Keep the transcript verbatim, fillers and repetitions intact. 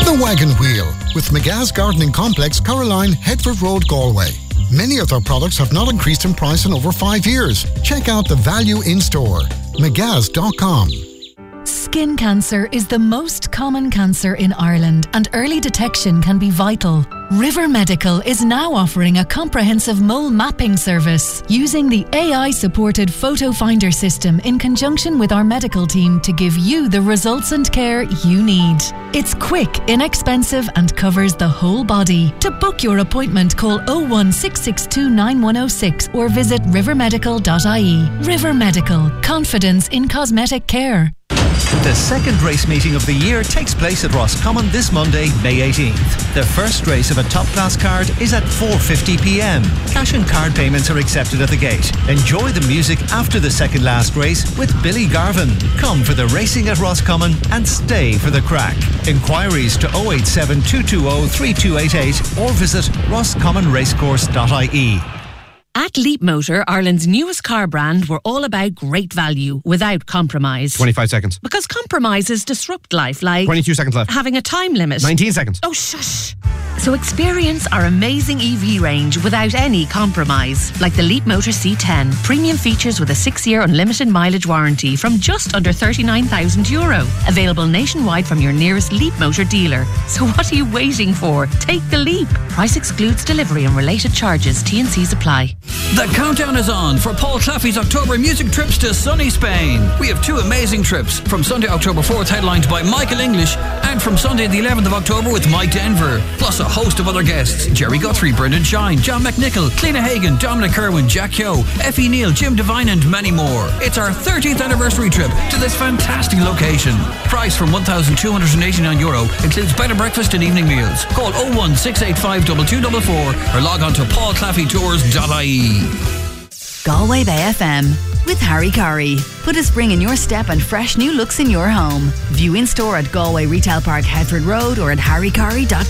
The Wagon Wheel with McGath's Gardening Complex, Caroline, Headford Road, Galway. Many of their products have not increased in price in over five years. Check out the value in store. mcgahs dot com. Skin cancer is the most common cancer in Ireland, and early detection can be vital. River Medical is now offering a comprehensive mole mapping service using the A I-supported Photo Finder system in conjunction with our medical team to give you the results and care you need. It's quick, inexpensive, and covers the whole body. To book your appointment, call oh one six six two nine one oh six or visit river medical dot I E. River Medical. Confidence in cosmetic care. The second race meeting of the year takes place at Roscommon this Monday, May eighteenth. The first race of a top-class card is at four fifty p m. Cash and card payments are accepted at the gate. Enjoy the music after the second last race with Billy Garvin. Come for the racing at Roscommon and stay for the crack. Inquiries to oh eight seven two two oh three two eight eight or visit roscommon racecourse dot I E. At Leap Motor, Ireland's newest car brand, we're all about great value without compromise. twenty-five seconds. Because compromises disrupt life, like... twenty-two seconds left. Having a time limit. nineteen seconds. Oh, shush. So experience our amazing E V range without any compromise. Like the Leap Motor C ten. Premium features with a six-year unlimited mileage warranty from just under thirty-nine thousand euro. Available nationwide from your nearest Leap Motor dealer. So what are you waiting for? Take the leap. Price excludes delivery and related charges. T and C's apply. The countdown is on for Paul Claffey's October music trips to sunny Spain. We have two amazing trips. From Sunday, October fourth, headlined by Michael English, and from Sunday the eleventh of October with Mike Denver. Plus a host of other guests: Jerry Guthrie, Brendan Shine, John McNichol, Cliona Hagan, Dominic Kerwin, Jack Hyo, Effie Neal, Jim Devine and many more. It's our thirtieth anniversary trip to this fantastic location. Price from one thousand two hundred eighty-nine euro. Includes bed and breakfast and evening meals. Call oh one six eight five two two four four or log on to paul claffey tours dot I E. Galway Bay F M with Harry Curry. Put a spring in your step and fresh new looks in your home. View in store at Galway Retail Park, Headford Road or at harry curry dot com.